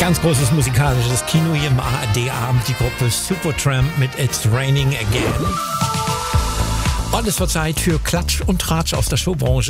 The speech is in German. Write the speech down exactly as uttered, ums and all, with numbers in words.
Ganz großes musikalisches Kino hier im A R D-Abend. Die Gruppe Supertramp mit It's Raining Again. Und es wird Zeit für Klatsch und Tratsch aus der Showbranche.